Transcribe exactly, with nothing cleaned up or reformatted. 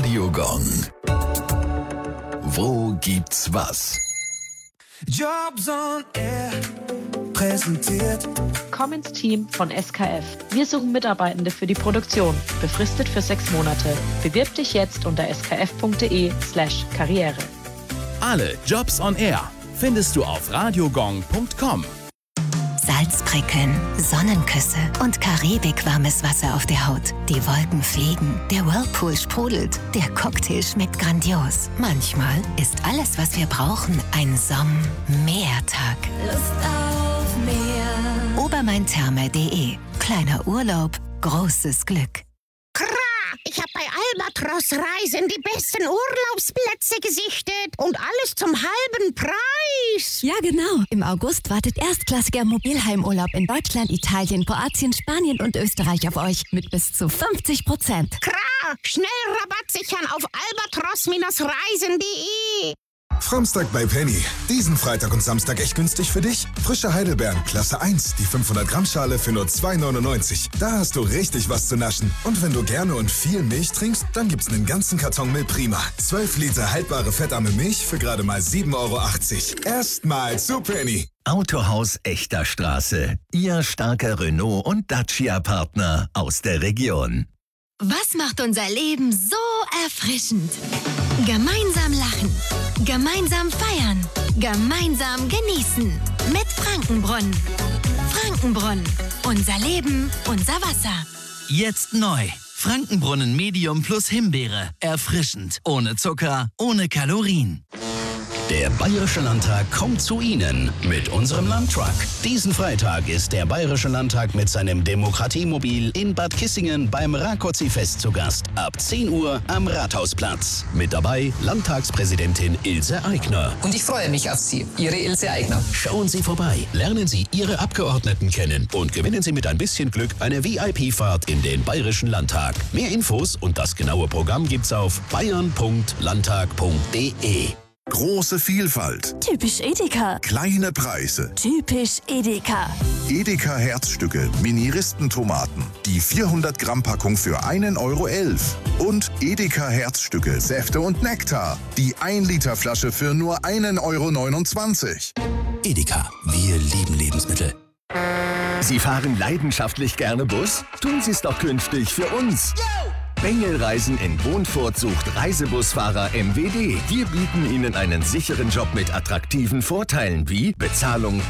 Radio Gong. Wo gibt's was? Jobs on Air präsentiert. Komm ins Team von S K F. Wir suchen Mitarbeitende für die Produktion. Befristet für sechs Monate. Bewirb dich jetzt unter skf.de slash karriere. Alle Jobs on Air findest du auf radiogong punkt com. Salzprickeln, Sonnenküsse und karibikwarmes Wasser auf der Haut. Die Wolken fliegen, der Whirlpool sprudelt, der Cocktail schmeckt grandios. Manchmal ist alles, was wir brauchen, ein Somm-Meertag. Lust auf Meer. Obermaintherme punkt de. Kleiner Urlaub, großes Glück. Ich habe bei Albatros Reisen die besten Urlaubsplätze gesichtet und alles zum halben Preis. Ja, genau. Im August wartet erstklassiger Mobilheimurlaub in Deutschland, Italien, Kroatien, Spanien und Österreich auf euch mit bis zu fünfzig Prozent. Kra, schnell Rabatt sichern auf albatros Reisen punkt de. Framstag bei Penny. Diesen Freitag und Samstag echt günstig für dich. Frische Heidelbeeren, Klasse eins, die fünfhundert Gramm Schale für nur zwei neunundneunzig. Da hast du richtig was zu naschen. Und wenn du gerne und viel Milch trinkst, dann gibt's einen ganzen Karton Milprima. zwölf Liter haltbare fettarme Milch für gerade mal sieben Euro achtzig. Erstmal zu Penny. Autohaus Echter Straße. Ihr starker Renault- und Dacia-Partner aus der Region. Was macht unser Leben so erfrischend? Gemeinsam lachen, gemeinsam feiern, gemeinsam genießen. Mit Frankenbrunn. Frankenbrunn. Unser Leben, unser Wasser. Jetzt neu. Frankenbrunnen Medium plus Himbeere. Erfrischend. Ohne Zucker, ohne Kalorien. Der Bayerische Landtag kommt zu Ihnen mit unserem Landtruck. Diesen Freitag ist der Bayerische Landtag mit seinem Demokratiemobil in Bad Kissingen beim Rákóczi-Fest zu Gast. Ab zehn Uhr am Rathausplatz. Mit dabei Landtagspräsidentin Ilse Aigner. Und ich freue mich auf Sie, Ihre Ilse Aigner. Schauen Sie vorbei, lernen Sie Ihre Abgeordneten kennen und gewinnen Sie mit ein bisschen Glück eine V I P-Fahrt in den Bayerischen Landtag. Mehr Infos und das genaue Programm gibt's auf bayern punkt landtag punkt de. Große Vielfalt. Typisch Edeka. Kleine Preise. Typisch Edeka. Edeka Herzstücke, Mini-Ristentomaten. Die vierhundert Gramm Packung für einen Euro elf. Und Edeka Herzstücke, Säfte und Nektar. Die ein Liter Flasche für nur einen Euro neunundzwanzig. Edeka, wir lieben Lebensmittel. Sie fahren leidenschaftlich gerne Bus? Tun Sie es doch künftig für uns. Bengelreisen in Wohnfurt sucht Reisebusfahrer M W D. Wir bieten Ihnen einen sicheren Job mit attraktiven Vorteilen wie Bezahlung